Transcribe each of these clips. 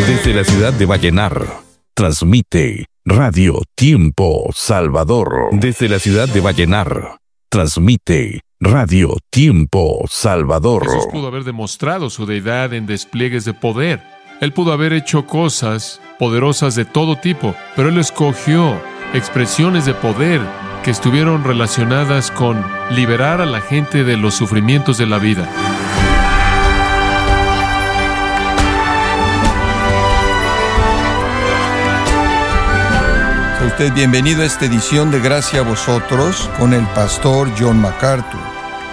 Desde la ciudad de Vallenar, transmite Radio Tiempo Salvador. Desde la ciudad de Vallenar, transmite Radio Tiempo Salvador. Jesús pudo haber demostrado su deidad en despliegues de poder. Él pudo haber hecho cosas poderosas de todo tipo, pero Él escogió expresiones de poder que estuvieron relacionadas con liberar a la gente de los sufrimientos de la vida. Sea usted bienvenido a esta edición de Gracia a Vosotros con el pastor John MacArthur.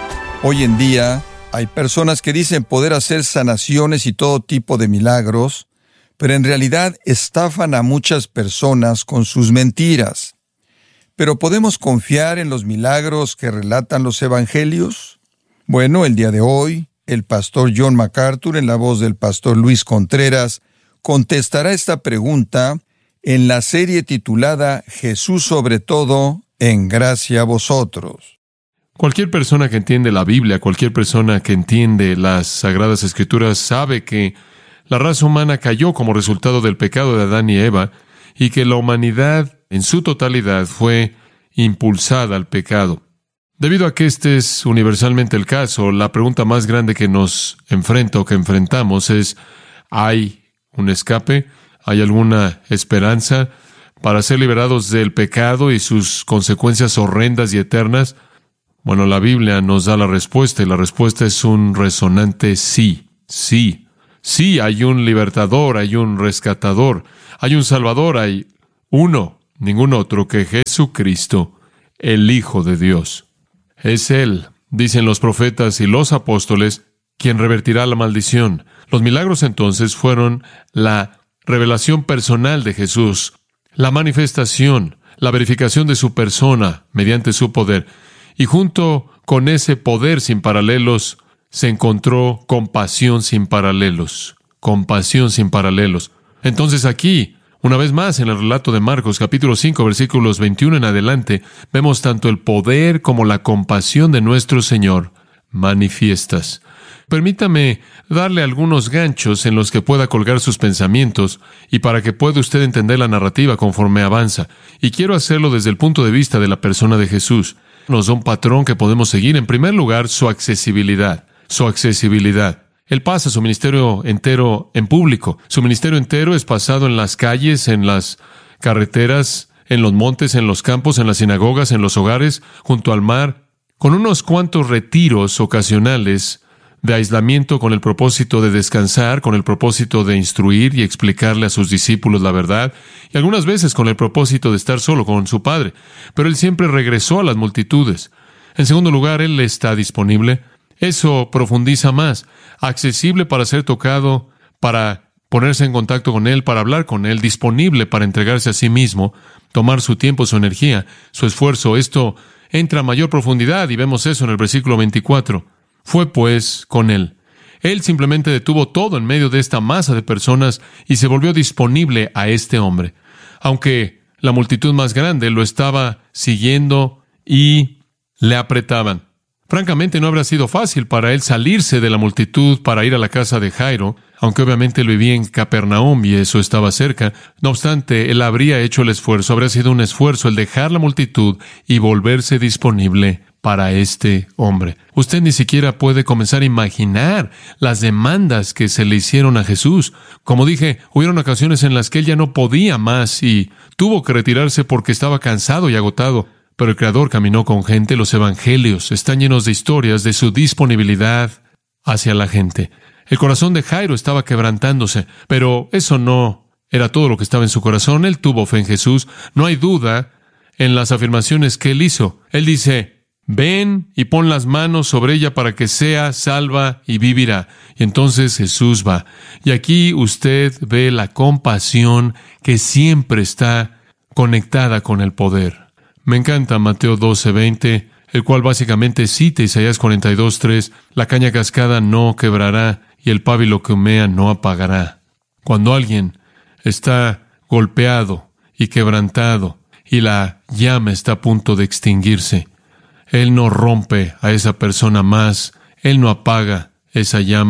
Hoy en día hay personas que dicen poder hacer sanaciones y todo tipo de milagros, pero en realidad estafan a muchas personas con sus mentiras. ¿Pero podemos confiar en los milagros que relatan los evangelios? Bueno, el día de hoy, el pastor John MacArthur, en la voz del pastor Luis Contreras, contestará esta pregunta en la serie titulada Jesús sobre todo, en Gracia a Vosotros. Cualquier persona que entiende la Biblia, cualquier persona que entiende las Sagradas Escrituras, sabe que la raza humana cayó como resultado del pecado de Adán y Eva, y que la humanidad en su totalidad fue impulsada al pecado. Debido a que este es universalmente el caso, la pregunta más grande que nos enfrenta o que enfrentamos es: ¿hay un escape? ¿Hay alguna esperanza para ser liberados del pecado y sus consecuencias horrendas y eternas? Bueno, la Biblia nos da la respuesta, y la respuesta es un resonante sí, sí. Sí, hay un libertador, hay un rescatador, hay un salvador, hay uno, ningún otro que Jesucristo, el Hijo de Dios. Es Él, dicen los profetas y los apóstoles, quien revertirá la maldición. Los milagros entonces fueron la revelación personal de Jesús, la manifestación, la verificación de su persona mediante su poder. Y junto con ese poder sin paralelos, se encontró compasión sin paralelos. Compasión sin paralelos. Entonces aquí, una vez más en el relato de Marcos, capítulo 5, versículos 21 en adelante, vemos tanto el poder como la compasión de nuestro Señor manifiestas. Permítame darle algunos ganchos en los que pueda colgar sus pensamientos y para que pueda usted entender la narrativa conforme avanza. Y quiero hacerlo desde el punto de vista de la persona de Jesús. Nos da un patrón que podemos seguir. En primer lugar, su accesibilidad. Su accesibilidad. Él pasa su ministerio entero en público. Su ministerio entero es pasado en las calles, en las carreteras, en los montes, en los campos, en las sinagogas, en los hogares, junto al mar, con unos cuantos retiros ocasionales de aislamiento con el propósito de descansar, con el propósito de instruir y explicarle a sus discípulos la verdad, y algunas veces con el propósito de estar solo con su Padre. Pero Él siempre regresó a las multitudes. En segundo lugar, Él está disponible. Eso profundiza más. Accesible para ser tocado, para ponerse en contacto con Él, para hablar con Él, disponible para entregarse a sí mismo, tomar su tiempo, su energía, su esfuerzo. Esto entra a mayor profundidad y vemos eso en el versículo 24. Fue pues con Él. Él simplemente detuvo todo en medio de esta masa de personas y se volvió disponible a este hombre. Aunque la multitud más grande lo estaba siguiendo y le apretaban. Francamente, no habría sido fácil para él salirse de la multitud para ir a la casa de Jairo, aunque obviamente él vivía en Capernaum y eso estaba cerca. No obstante, él habría hecho el esfuerzo, habría sido un esfuerzo el dejar la multitud y volverse disponible para este hombre. Usted ni siquiera puede comenzar a imaginar las demandas que se le hicieron a Jesús. Como dije, hubieron ocasiones en las que él ya no podía más y tuvo que retirarse porque estaba cansado y agotado. Pero el Creador caminó con gente. Los evangelios están llenos de historias de su disponibilidad hacia la gente. El corazón de Jairo estaba quebrantándose, pero eso no era todo lo que estaba en su corazón. Él tuvo fe en Jesús. No hay duda en las afirmaciones que él hizo. Él dice: ven y pon las manos sobre ella para que sea salva y vivirá. Y entonces Jesús va. Y aquí usted ve la compasión que siempre está conectada con el poder. Me encanta Mateo 12:20, el cual básicamente cita Isaías 42:3, la caña cascada no quebrará y el pábilo que humea no apagará. Cuando alguien está golpeado y quebrantado y la llama está a punto de extinguirse, Él no rompe a esa persona más, Él no apaga esa llama,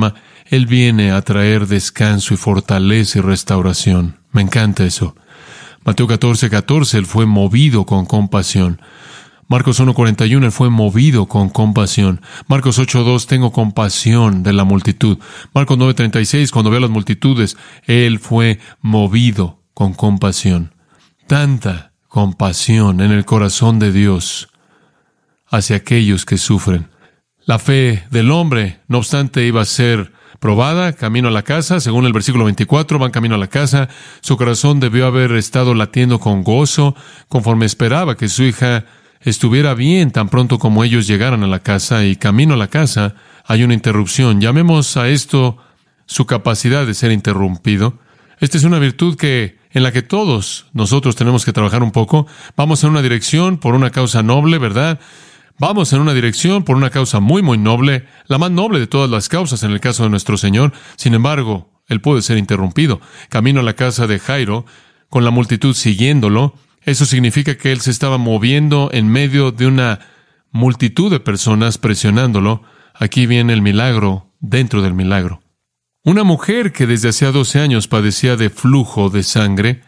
Él viene a traer descanso y fortaleza y restauración. Me encanta eso. Mateo 14:14, Él fue movido con compasión. Marcos 1:41, Él fue movido con compasión. Marcos 8:2, tengo compasión de la multitud. Marcos 9:36, cuando ve a las multitudes, Él fue movido con compasión. Tanta compasión en el corazón de Dios hacia aquellos que sufren. La fe del hombre, no obstante, iba a ser probada, camino a la casa. Según el versículo 24, van camino a la casa. Su corazón debió haber estado latiendo con gozo, conforme esperaba que su hija estuviera bien tan pronto como ellos llegaran a la casa, y camino a la casa hay una interrupción. Llamemos a esto su capacidad de ser interrumpido. Esta es una virtud en la que todos nosotros tenemos que trabajar un poco. Vamos en una dirección por una causa noble, ¿verdad? Vamos en una dirección por una causa muy, muy noble, la más noble de todas las causas en el caso de nuestro Señor. Sin embargo, Él puede ser interrumpido. Camino a la casa de Jairo, con la multitud siguiéndolo. Eso significa que Él se estaba moviendo en medio de una multitud de personas presionándolo. Aquí viene el milagro dentro del milagro. Una mujer que desde hacía 12 años padecía de flujo de sangre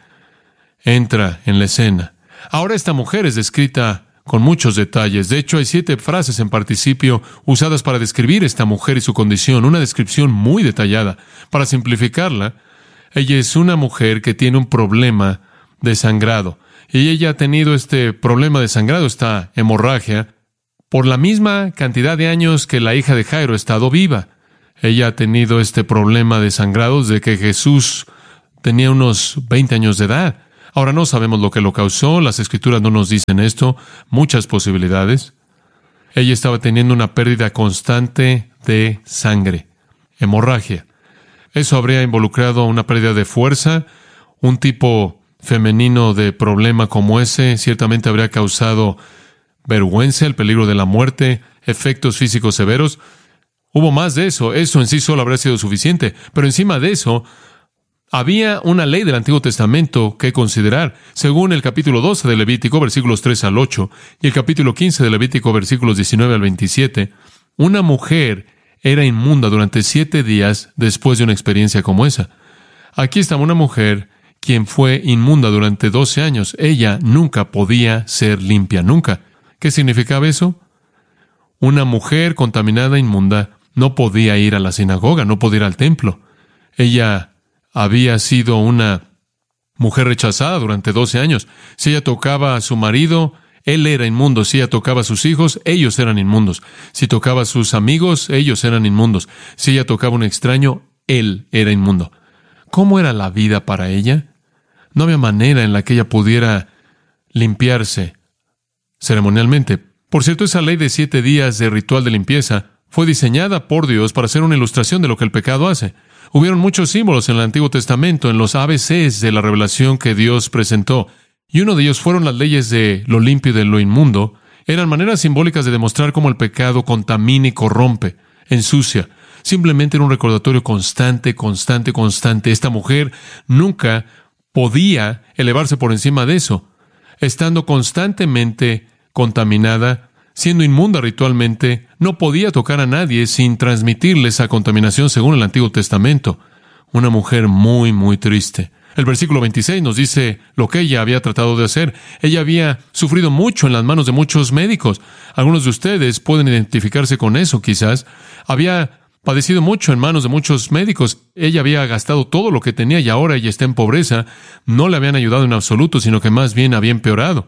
entra en la escena. Ahora esta mujer es descrita con muchos detalles. De hecho, hay 7 frases en participio usadas para describir esta mujer y su condición, una descripción muy detallada. Para simplificarla, ella es una mujer que tiene un problema de sangrado. Y ella ha tenido este problema de sangrado, esta hemorragia, por la misma cantidad de años que la hija de Jairo ha estado viva. Ella ha tenido este problema de sangrado desde que Jesús tenía unos 20 años de edad. Ahora no sabemos lo que lo causó, las Escrituras no nos dicen esto, muchas posibilidades. Ella estaba teniendo una pérdida constante de sangre, hemorragia. Eso habría involucrado una pérdida de fuerza, un tipo femenino de problema como ese ciertamente habría causado vergüenza, el peligro de la muerte, efectos físicos severos. Hubo más de eso en sí solo habría sido suficiente, pero encima de eso, había una ley del Antiguo Testamento que considerar. Según el capítulo 12 de Levítico, versículos 3 al 8, y el capítulo 15 de Levítico, versículos 19 al 27, una mujer era inmunda durante 7 días después de una experiencia como esa. Aquí está una mujer quien fue inmunda durante 12 años. Ella nunca podía ser limpia, nunca. ¿Qué significaba eso? Una mujer contaminada, inmunda, no podía ir a la sinagoga, no podía ir al templo. Ella había sido una mujer rechazada durante 12 años. Si ella tocaba a su marido, él era inmundo. Si ella tocaba a sus hijos, ellos eran inmundos. Si tocaba a sus amigos, ellos eran inmundos. Si ella tocaba a un extraño, él era inmundo. ¿Cómo era la vida para ella? No había manera en la que ella pudiera limpiarse ceremonialmente. Por cierto, esa ley de 7 días de ritual de limpieza fue diseñada por Dios para ser una ilustración de lo que el pecado hace. Hubieron muchos símbolos en el Antiguo Testamento, en los ABCs de la revelación que Dios presentó, y uno de ellos fueron las leyes de lo limpio y de lo inmundo. Eran maneras simbólicas de demostrar cómo el pecado contamina y corrompe, ensucia. Simplemente era un recordatorio constante. Esta mujer nunca podía elevarse por encima de eso, estando constantemente contaminada, siendo inmunda ritualmente, no podía tocar a nadie sin transmitirle esa contaminación según el Antiguo Testamento. Una mujer muy, muy triste. El versículo 26 nos dice lo que ella había tratado de hacer. Ella había sufrido mucho en las manos de muchos médicos. Algunos de ustedes pueden identificarse con eso, quizás. Había padecido mucho en manos de muchos médicos. Ella había gastado todo lo que tenía y ahora ella está en pobreza. No le habían ayudado en absoluto, sino que más bien había empeorado.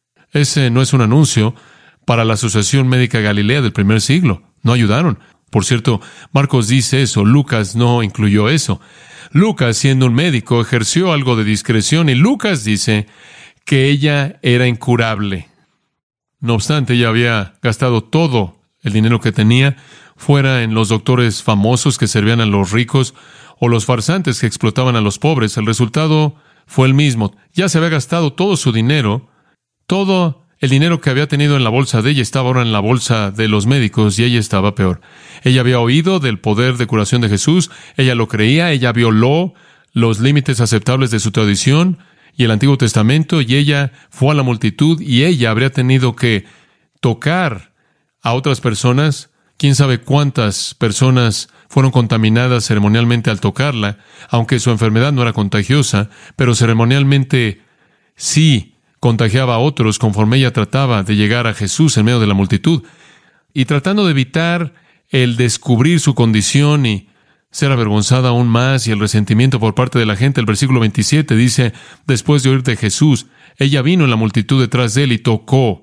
Ese no es un anuncio para la Asociación Médica Galilea del primer siglo. No ayudaron. Por cierto, Marcos dice eso, Lucas no incluyó eso. Lucas, siendo un médico, ejerció algo de discreción y Lucas dice que ella era incurable. No obstante, ella había gastado todo el dinero que tenía, fuera en los doctores famosos que servían a los ricos o los farsantes que explotaban a los pobres. El resultado fue el mismo. Ya se había gastado todo su dinero, todo el dinero que había tenido en la bolsa de ella estaba ahora en la bolsa de los médicos y ella estaba peor. Ella había oído del poder de curación de Jesús, ella lo creía, ella violó los límites aceptables de su tradición y el Antiguo Testamento, y ella fue a la multitud y ella habría tenido que tocar a otras personas Quién sabe cuántas personas fueron contaminadas ceremonialmente al tocarla, aunque su enfermedad no era contagiosa, pero ceremonialmente sí contagiaba a otros conforme ella trataba de llegar a Jesús en medio de la multitud. Y tratando de evitar el descubrir su condición y ser avergonzada aún más y el resentimiento por parte de la gente, el versículo 27 dice, después de oír de Jesús, ella vino en la multitud detrás de él y tocó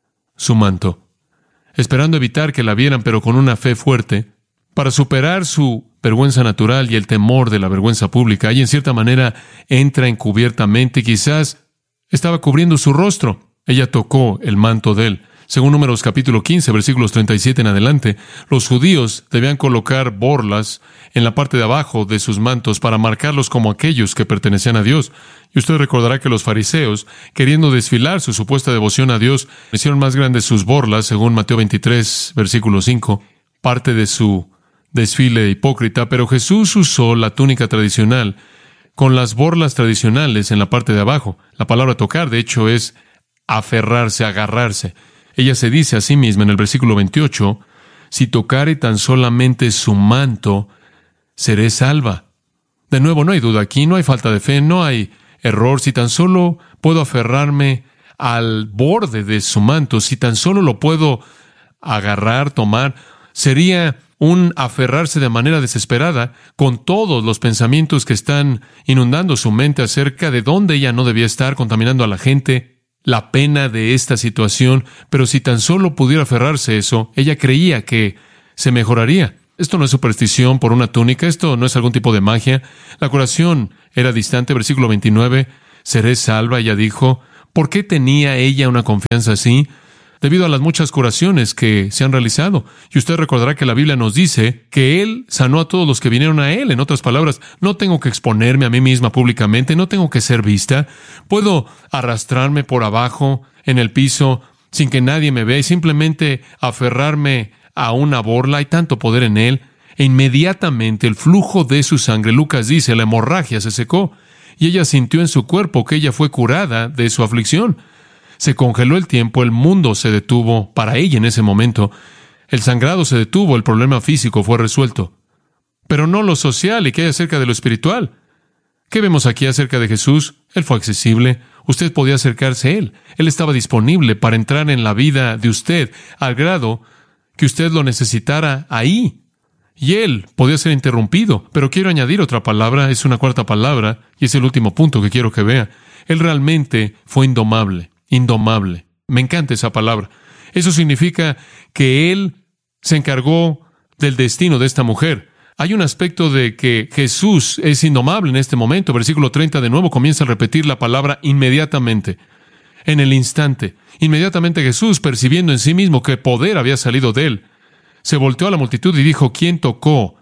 su manto, esperando evitar que la vieran, pero con una fe fuerte, para superar su vergüenza natural y el temor de la vergüenza pública. Ella en cierta manera entra encubiertamente, quizás estaba cubriendo su rostro. Ella tocó el manto de él. Según Números capítulo 15, versículos 37 en adelante, los judíos debían colocar borlas en la parte de abajo de sus mantos para marcarlos como aquellos que pertenecían a Dios. Y usted recordará que los fariseos, queriendo desfilar su supuesta devoción a Dios, hicieron más grandes sus borlas, según Mateo 23, versículo 5, parte de su desfile hipócrita, pero Jesús usó la túnica tradicional con las borlas tradicionales en la parte de abajo. La palabra tocar, de hecho, es aferrarse, agarrarse. Ella se dice a sí misma en el versículo 28, si tocare tan solamente su manto, seré salva. De nuevo, no hay duda aquí, no hay falta de fe, no hay error. Si tan solo puedo aferrarme al borde de su manto, si tan solo lo puedo agarrar, tomar, sería un aferrarse de manera desesperada con todos los pensamientos que están inundando su mente acerca de dónde ella no debía estar, contaminando a la gente, la pena de esta situación, pero si tan solo pudiera aferrarse a eso, ella creía que se mejoraría. Esto no es superstición por una túnica, esto no es algún tipo de magia. La curación era distante, versículo 29, seré salva, ella dijo. ¿Por qué tenía ella una confianza así? Debido a las muchas curaciones que se han realizado. Y usted recordará que la Biblia nos dice que Él sanó a todos los que vinieron a Él. En otras palabras, no tengo que exponerme a mí misma públicamente, no tengo que ser vista. Puedo arrastrarme por abajo en el piso sin que nadie me vea y simplemente aferrarme a una borla. Hay tanto poder en Él. E inmediatamente el flujo de su sangre, Lucas dice, la hemorragia se secó. Y ella sintió en su cuerpo que ella fue curada de su aflicción. Se congeló el tiempo, el mundo se detuvo para ella en ese momento. El sangrado se detuvo, el problema físico fue resuelto. Pero no lo social. ¿Y qué hay acerca de lo espiritual? ¿Qué vemos aquí acerca de Jesús? Él fue accesible. Usted podía acercarse a Él. Él estaba disponible para entrar en la vida de usted al grado que usted lo necesitara ahí. Y Él podía ser interrumpido. Pero quiero añadir otra palabra, es una cuarta palabra, y es el último punto que quiero que vea. Él realmente fue indomable. Indomable. Me encanta esa palabra. Eso significa que Él se encargó del destino de esta mujer. Hay un aspecto de que Jesús es indomable en este momento. Versículo 30 de nuevo comienza a repetir la palabra inmediatamente. En el instante. Inmediatamente Jesús, percibiendo en sí mismo que poder había salido de Él, se volteó a la multitud y dijo, ¿quién tocó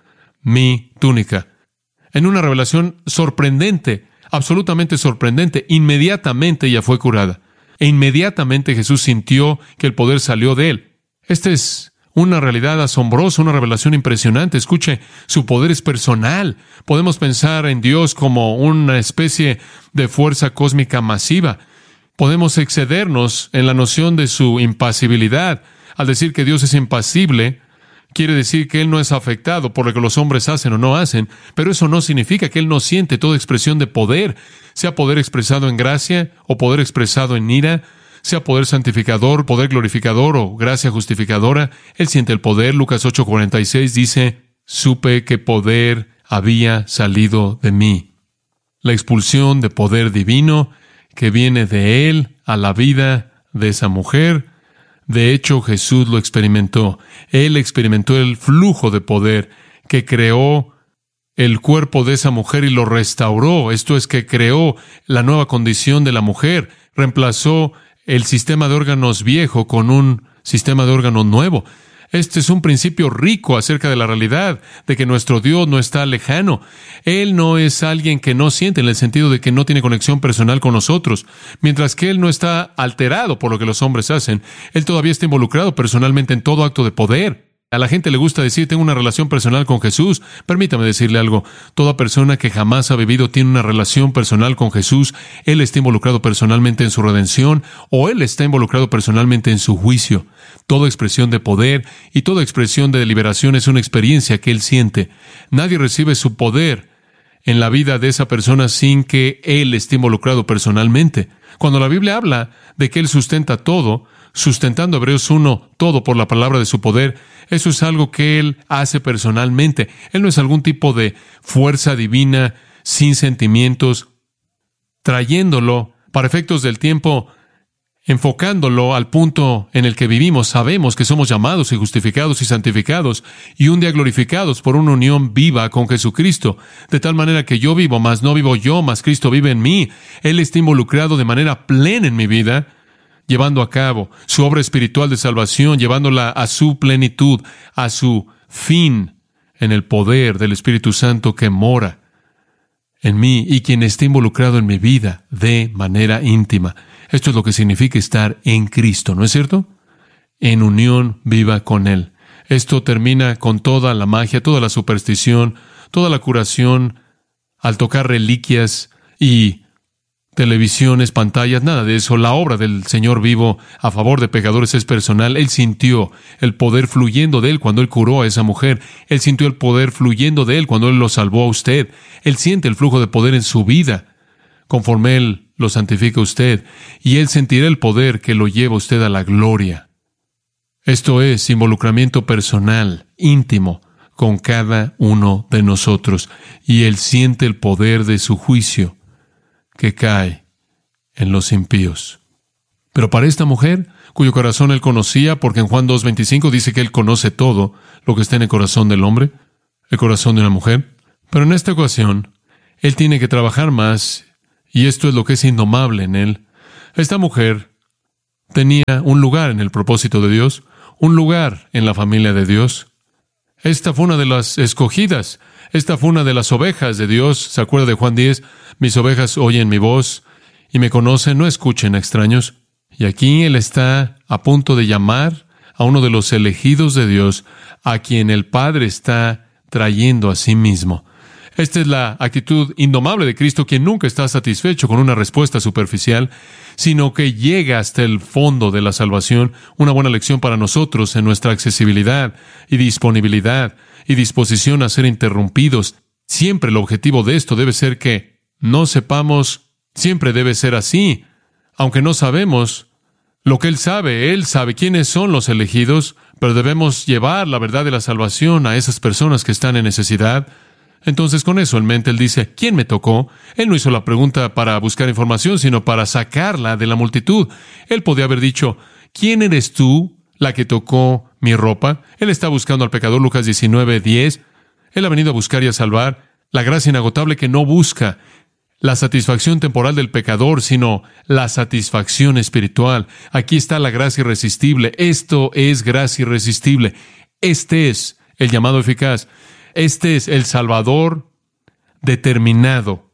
mi túnica? En una revelación sorprendente, absolutamente sorprendente, inmediatamente ella fue curada. E inmediatamente Jesús sintió que el poder salió de Él. Esta es una realidad asombrosa, una revelación impresionante. Escuche, su poder es personal. Podemos pensar en Dios como una especie de fuerza cósmica masiva. Podemos excedernos en la noción de su impasibilidad. Al decir que Dios es impasible, quiere decir que Él no es afectado por lo que los hombres hacen o no hacen, pero eso no significa que Él no siente toda expresión de poder, sea poder expresado en gracia o poder expresado en ira, sea poder santificador, poder glorificador o gracia justificadora. Él siente el poder. Lucas 8:46 dice, supe que poder había salido de mí. La expulsión de poder divino que viene de Él a la vida de esa mujer. De hecho, Jesús lo experimentó. Él experimentó el flujo de poder que creó el cuerpo de esa mujer y lo restauró. Esto es que creó la nueva condición de la mujer. Reemplazó el sistema de órganos viejo con un sistema de órganos nuevo. Este es un principio rico acerca de la realidad, de que nuestro Dios no está lejano. Él no es alguien que no siente en el sentido de que no tiene conexión personal con nosotros. Mientras que Él no está alterado por lo que los hombres hacen, Él todavía está involucrado personalmente en todo acto de poder. A la gente le gusta decir, tengo una relación personal con Jesús. Permítame decirle algo. Toda persona que jamás ha vivido tiene una relación personal con Jesús. Él está involucrado personalmente en su redención o Él está involucrado personalmente en su juicio. Toda expresión de poder y toda expresión de liberación es una experiencia que Él siente. Nadie recibe su poder en la vida de esa persona sin que Él esté involucrado personalmente. Cuando la Biblia habla de que Él sustenta todo, sustentando Hebreos 1, todo por la palabra de su poder, eso es algo que Él hace personalmente. Él no es algún tipo de fuerza divina sin sentimientos, trayéndolo para efectos del tiempo, enfocándolo al punto en el que vivimos. Sabemos que somos llamados y justificados y santificados y un día glorificados por una unión viva con Jesucristo, de tal manera que yo vivo, mas no vivo yo, mas Cristo vive en mí. Él está involucrado de manera plena en mi vida, llevando a cabo su obra espiritual de salvación, llevándola a su plenitud, a su fin, en el poder del Espíritu Santo que mora en mí y quien está involucrado en mi vida de manera íntima. Esto es lo que significa estar en Cristo, ¿no es cierto? En unión viva con Él. Esto termina con toda la magia, toda la superstición, toda la curación, al tocar reliquias y televisiones, pantallas, nada de eso. La obra del Señor vivo a favor de pecadores es personal. Él sintió el poder fluyendo de Él cuando Él curó a esa mujer. Él sintió el poder fluyendo de Él cuando Él lo salvó a usted. Él siente el flujo de poder en su vida, conforme Él lo santifica a usted. Y Él sentirá el poder que lo lleva a usted a la gloria. Esto es involucramiento personal, íntimo, con cada uno de nosotros. Y Él siente el poder de su juicio que cae en los impíos. Pero para esta mujer, cuyo corazón Él conocía, porque en Juan 2:25 dice que Él conoce todo lo que está en el corazón del hombre, el corazón de una mujer. Pero en esta ocasión, Él tiene que trabajar más, y esto es lo que es indomable en Él. Esta mujer tenía un lugar en el propósito de Dios, un lugar en la familia de Dios. Esta fue una de las escogidas. Esta fue una de las ovejas de Dios. ¿Se acuerda de Juan 10? Mis ovejas oyen mi voz y me conocen, no escuchen a extraños. Y aquí Él está a punto de llamar a uno de los elegidos de Dios, a quien el Padre está trayendo a sí mismo. Esta es la actitud indomable de Cristo, quien nunca está satisfecho con una respuesta superficial, sino que llega hasta el fondo de la salvación. Una buena lección para nosotros en nuestra accesibilidad y disponibilidad y disposición a ser interrumpidos. Siempre el objetivo de esto debe ser que no sepamos, siempre debe ser así. Aunque no sabemos lo que Él sabe quiénes son los elegidos, pero debemos llevar la verdad de la salvación a esas personas que están en necesidad. Entonces, con eso en mente, Él dice, ¿quién me tocó? Él no hizo la pregunta para buscar información, sino para sacarla de la multitud. Él podía haber dicho, ¿quién eres tú, la que tocó mi ropa? Él está buscando al pecador, Lucas 19:10. Él ha venido a buscar y a salvar la gracia inagotable que no busca la satisfacción temporal del pecador, sino la satisfacción espiritual. Aquí está la gracia irresistible. Esto es gracia irresistible. Este es el llamado eficaz. Este es el Salvador determinado,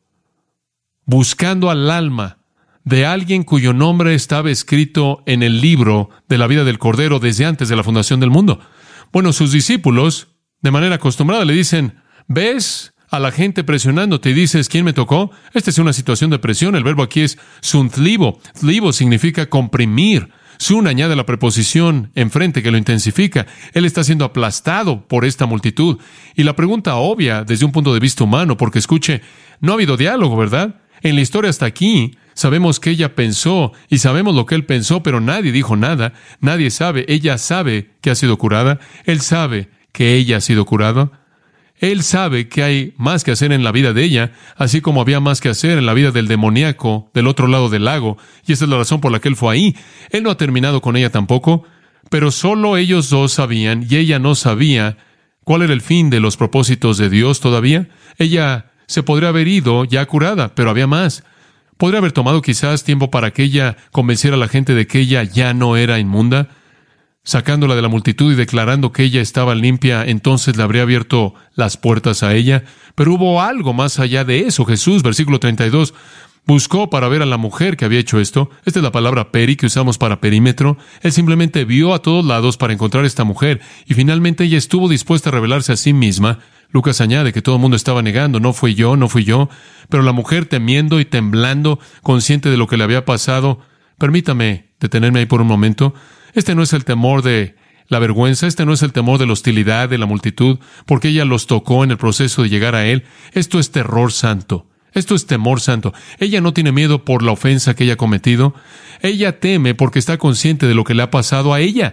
buscando al alma de alguien cuyo nombre estaba escrito en el libro de la vida del Cordero desde antes de la fundación del mundo. Bueno, sus discípulos, de manera acostumbrada, le dicen, ¿ves a la gente presionándote y dices, ¿quién me tocó? Esta es una situación de presión. El verbo aquí es sunthlibo. Thlibo significa comprimir. Sun añade la preposición enfrente que lo intensifica. Él está siendo aplastado por esta multitud. Y la pregunta obvia desde un punto de vista humano, porque escuche, no ha habido diálogo, ¿verdad? En la historia hasta aquí, sabemos que ella pensó y sabemos lo que él pensó, pero nadie dijo nada. Nadie sabe. Ella sabe que ha sido curada. Él sabe que ella ha sido curada. Él sabe que hay más que hacer en la vida de ella, así como había más que hacer en la vida del demoníaco del otro lado del lago, y esa es la razón por la que él fue ahí. Él no ha terminado con ella tampoco, pero solo ellos dos sabían, y ella no sabía cuál era el fin de los propósitos de Dios todavía. Ella se podría haber ido ya curada, pero había más. Podría haber tomado quizás tiempo para que ella convenciera a la gente de que ella ya no era inmunda, sacándola de la multitud y declarando que ella estaba limpia. Entonces le habría abierto las puertas a ella. Pero hubo algo más allá de eso. Jesús, versículo 32, Buscó para ver a la mujer que había hecho esto. Esta es la palabra peri que usamos para perímetro. Él simplemente vio a todos lados para encontrar a esta mujer y finalmente ella estuvo dispuesta a revelarse a sí misma. Lucas añade que todo el mundo estaba negando, no fui yo, pero la mujer temiendo y temblando, consciente de lo que le había pasado. Permítame detenerme ahí por un momento. Este no es el temor de la vergüenza, este no es el temor de la hostilidad de la multitud, porque ella los tocó en el proceso de llegar a él. Esto es terror santo. Esto es temor santo. Ella no tiene miedo por la ofensa que ella ha cometido. Ella teme porque está consciente de lo que le ha pasado a ella.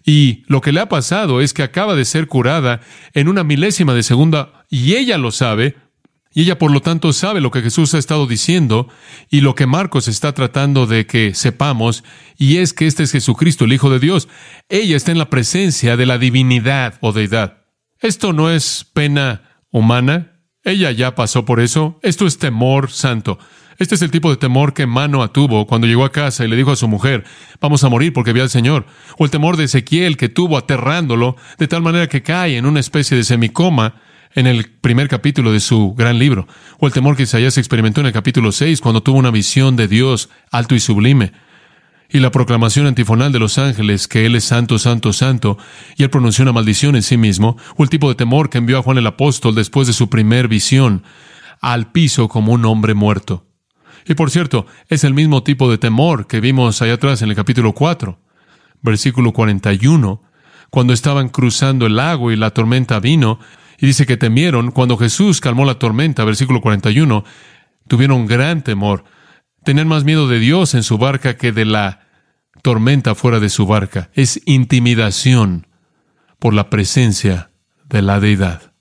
Y lo que le ha pasado es que acaba de ser curada en una milésima de segunda, y ella lo sabe, y ella por lo tanto sabe lo que Jesús ha estado diciendo, y lo que Marcos está tratando de que sepamos, y es que este es Jesucristo, el Hijo de Dios. Ella está en la presencia de la divinidad o deidad. Esto no es pena humana. Ella ya pasó por eso. Esto es temor santo. Este es el tipo de temor que Manoah tuvo cuando llegó a casa y le dijo a su mujer, vamos a morir porque vi al Señor. O el temor de Ezequiel que tuvo aterrándolo de tal manera que cae en una especie de semicoma en el primer capítulo de su gran libro. O el temor que Isaías experimentó en el capítulo 6 cuando tuvo una visión de Dios alto y sublime. Y la proclamación antifonal de los ángeles que Él es santo, santo, santo, y Él pronunció una maldición en sí mismo, o el tipo de temor que envió a Juan el apóstol después de su primer visión al piso como un hombre muerto. Y por cierto, es el mismo tipo de temor que vimos allá atrás en el capítulo 4, versículo 41, cuando estaban cruzando el lago y la tormenta vino, y dice que temieron cuando Jesús calmó la tormenta, versículo 41, tuvieron gran temor. Tenían más miedo de Dios en su barca que de la tormenta fuera de su barca. Es intimidación por la presencia de la deidad.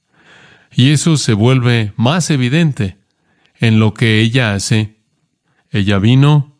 Y eso se vuelve más evidente en lo que ella hace. Ella vino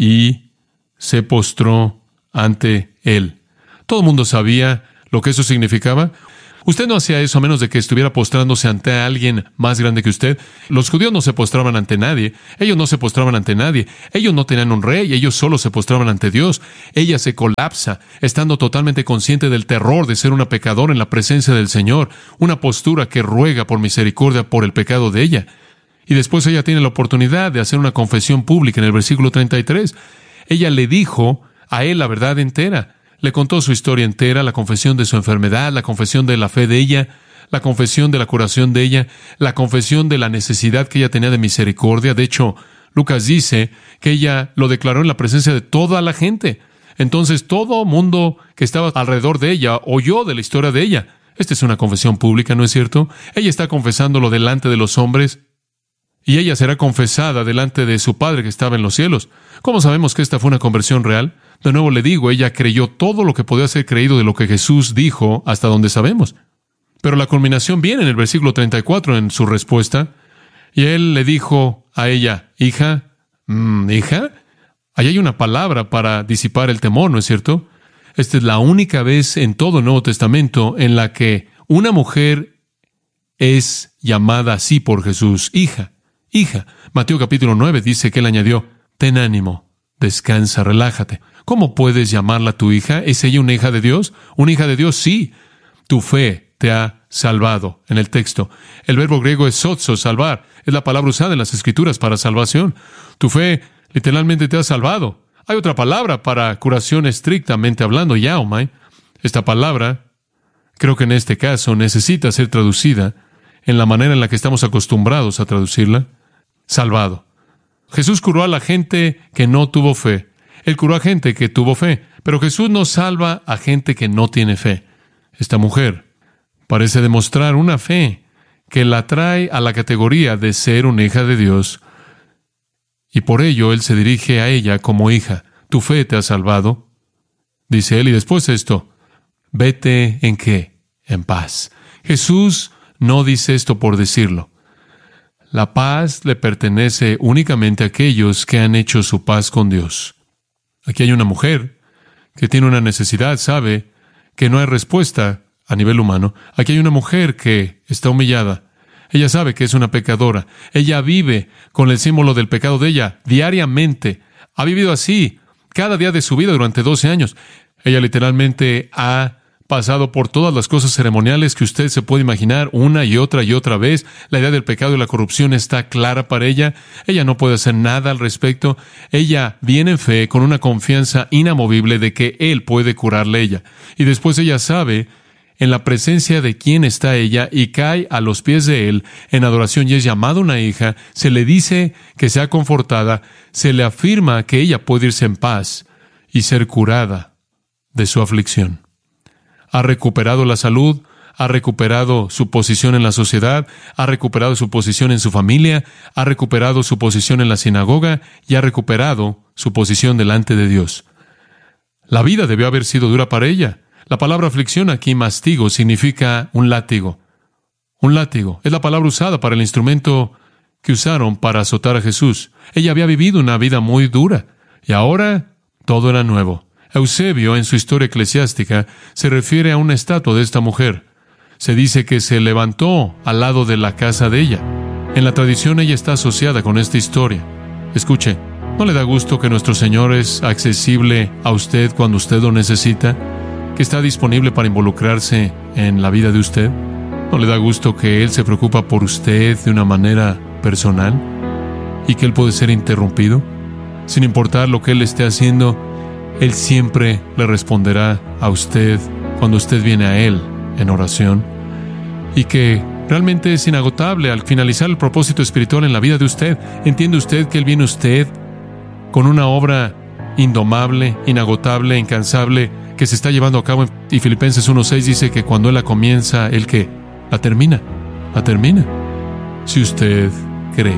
y se postró ante él. Todo el mundo sabía lo que eso significaba. Usted no hacía eso a menos de que estuviera postrándose ante alguien más grande que usted. Los judíos no se postraban ante nadie. Ellos no se postraban ante nadie. Ellos no tenían un rey. Ellos solo se postraban ante Dios. Ella se colapsa, estando totalmente consciente del terror de ser una pecadora en la presencia del Señor. Una postura que ruega por misericordia por el pecado de ella. Y después ella tiene la oportunidad de hacer una confesión pública en el versículo 33. Ella le dijo a él la verdad entera. Le contó su historia entera, la confesión de su enfermedad, la confesión de la fe de ella, la confesión de la curación de ella, la confesión de la necesidad que ella tenía de misericordia. De hecho, Lucas dice que ella lo declaró en la presencia de toda la gente. Entonces, todo mundo que estaba alrededor de ella oyó de la historia de ella. Esta es una confesión pública, ¿no es cierto? Ella está confesándolo delante de los hombres y ella será confesada delante de su Padre que estaba en los cielos. ¿Cómo sabemos que esta fue una conversión real? De nuevo le digo, ella creyó todo lo que podía ser creído de lo que Jesús dijo hasta donde sabemos. Pero la culminación viene en el versículo 34 en su respuesta. Y él le dijo a ella, hija, ahí hay una palabra para disipar el temor, ¿no es cierto? Esta es la única vez en todo el Nuevo Testamento en la que una mujer es llamada así por Jesús, hija. Mateo capítulo 9 dice que él añadió, ten ánimo, descansa, relájate. ¿Cómo puedes llamarla tu hija? ¿Es ella una hija de Dios? ¿Una hija de Dios? Sí. Tu fe te ha salvado. En el texto, el verbo griego es sozo, salvar. Es la palabra usada en las Escrituras para salvación. Tu fe literalmente te ha salvado. Hay otra palabra para curación estrictamente hablando, yaomai. Esta palabra, creo que en este caso, necesita ser traducida en la manera en la que estamos acostumbrados a traducirla. Salvado. Jesús curó a la gente que no tuvo fe. Él curó a gente que tuvo fe, pero Jesús no salva a gente que no tiene fe. Esta mujer parece demostrar una fe que la trae a la categoría de ser una hija de Dios, y por ello Él se dirige a ella como hija. Tu fe te ha salvado, dice Él, y después esto, vete ¿en qué? En paz. Jesús no dice esto por decirlo. La paz le pertenece únicamente a aquellos que han hecho su paz con Dios. Aquí hay una mujer que tiene una necesidad, sabe que no hay respuesta a nivel humano. Aquí hay una mujer que está humillada. Ella sabe que es una pecadora. Ella vive con el símbolo del pecado de ella diariamente. Ha vivido así cada día de su vida durante 12 años. Ella literalmente ha pasado por todas las cosas ceremoniales que usted se puede imaginar una y otra vez. La idea del pecado y la corrupción está clara para ella. Ella no puede hacer nada al respecto. Ella viene en fe con una confianza inamovible de que Él puede curarle ella. Y después ella sabe en la presencia de quién está ella y cae a los pies de Él en adoración y es llamada una hija. Se le dice que sea confortada. Se le afirma que ella puede irse en paz y ser curada de su aflicción. Ha recuperado la salud, ha recuperado su posición en la sociedad, ha recuperado su posición en su familia, ha recuperado su posición en la sinagoga y ha recuperado su posición delante de Dios. La vida debió haber sido dura para ella. La palabra aflicción aquí, mastigo, significa un látigo. Un látigo es la palabra usada para el instrumento que usaron para azotar a Jesús. Ella había vivido una vida muy dura y ahora todo era nuevo. Eusebio, en su historia eclesiástica, se refiere a una estatua de esta mujer. Se dice que se levantó al lado de la casa de ella. En la tradición ella está asociada con esta historia. Escuche, ¿no le da gusto que nuestro Señor es accesible a usted cuando usted lo necesita? ¿Que está disponible para involucrarse en la vida de usted? ¿No le da gusto que Él se preocupa por usted de una manera personal? ¿Y que Él puede ser interrumpido? Sin importar lo que Él esté haciendo, Él siempre le responderá a usted cuando usted viene a Él en oración. Y que realmente es inagotable al finalizar el propósito espiritual en la vida de usted. ¿Entiende usted que Él viene a usted con una obra indomable, inagotable, incansable, que se está llevando a cabo? Y Filipenses 1:6 dice que cuando Él la comienza, Él ¿qué? La termina. Si usted cree.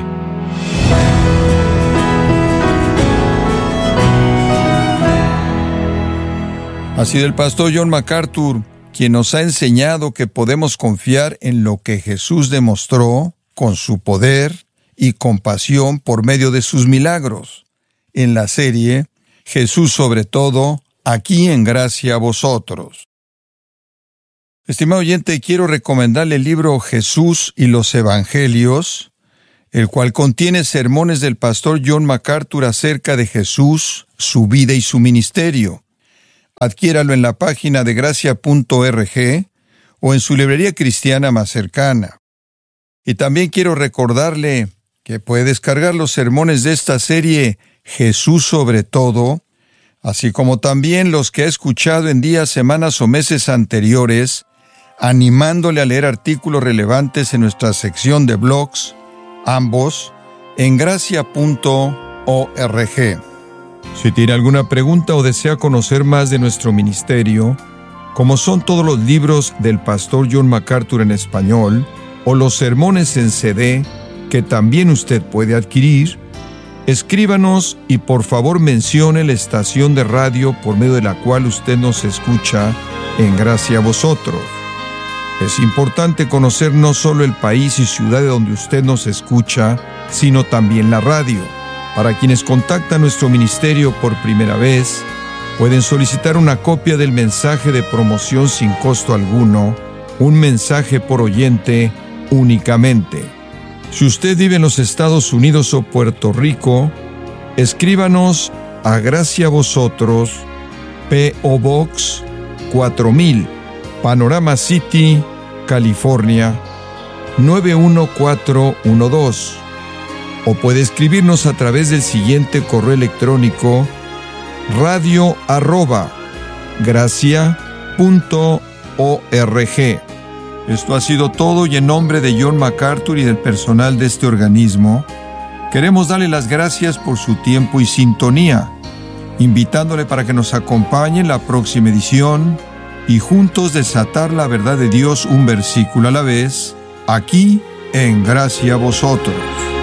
Ha sido el pastor John MacArthur quien nos ha enseñado que podemos confiar en lo que Jesús demostró con su poder y compasión por medio de sus milagros. En la serie Jesús sobre todo, aquí en Gracia a Vosotros. Estimado oyente, quiero recomendarle el libro Jesús y los Evangelios, el cual contiene sermones del pastor John MacArthur acerca de Jesús, su vida y su ministerio. Adquiéralo en la página de gracia.org o en su librería cristiana más cercana. Y también quiero recordarle que puede descargar los sermones de esta serie Jesús sobre todo, así como también los que ha escuchado en días, semanas o meses anteriores, animándole a leer artículos relevantes en nuestra sección de blogs, ambos en gracia.org. Si tiene alguna pregunta o desea conocer más de nuestro ministerio, como son todos los libros del pastor John MacArthur en español, o los sermones en CD, que también usted puede adquirir, escríbanos y por favor mencione la estación de radio por medio de la cual usted nos escucha en Gracia a Vosotros. Es importante conocer no solo el país y ciudad de donde usted nos escucha, sino también la radio. Para quienes contactan nuestro ministerio por primera vez, pueden solicitar una copia del mensaje de promoción sin costo alguno, un mensaje por oyente únicamente. Si usted vive en los Estados Unidos o Puerto Rico, escríbanos a Gracia a Vosotros, P.O. Box 4000, Panorama City, California, 91412. O puede escribirnos a través del siguiente correo electrónico: radio@gracia.org. Esto ha sido todo y en nombre de John MacArthur y del personal de este organismo, queremos darle las gracias por su tiempo y sintonía, invitándole para que nos acompañe en la próxima edición y juntos desatar la verdad de Dios un versículo a la vez, aquí en Gracia a Vosotros.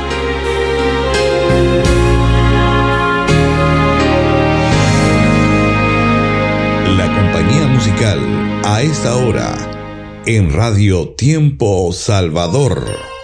La compañía musical a esta hora en Radio Tiempo Salvador.